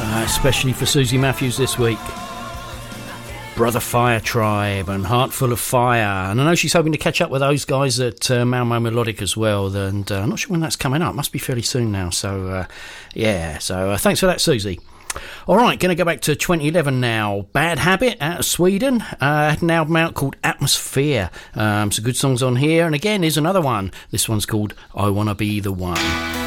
Especially for Susie Matthews this week. Brother Fire Tribe and Heart Full of Fire. And I know she's hoping to catch up with those guys at Malmo Melodic as well. And I'm not sure when that's coming up. Must be fairly soon now. So, thanks for that, Susie. All right, going to go back to 2011 now. Bad Habit out of Sweden had an album out called Atmosphere. Some good songs on here. And again, here's another one. This one's called I Wanna Be the One.